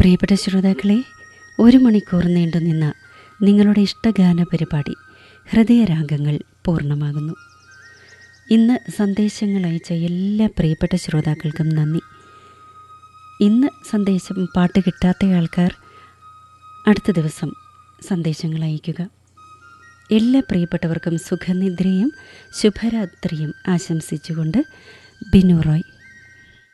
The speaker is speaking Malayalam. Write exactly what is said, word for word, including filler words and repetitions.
പ്രിയപ്പെട്ട ശ്രോതാക്കളെ, ഒരു മണിക്കൂർ നീണ്ടുനിന്ന നിങ്ങളുടെ ഇഷ്ടഗാന പരിപാടി ഹൃദയരാഗങ്ങൾ പൂർണ്ണമാകുന്നു. ഇന്ന് സന്ദേശങ്ങൾ അയച്ച എല്ലാ പ്രിയപ്പെട്ട ശ്രോതാക്കൾക്കും നന്ദി. ഇന്ന് സന്ദേശം പാട്ട് കിട്ടാത്ത ആൾക്കാർ അടുത്ത ദിവസം സന്ദേശങ്ങൾ അയയ്ക്കുക. എല്ലാ പ്രിയപ്പെട്ടവർക്കും സുഖനിദ്രയും ശുഭരാത്രിയും ആശംസിച്ചുകൊണ്ട് ബിനു റോയ്.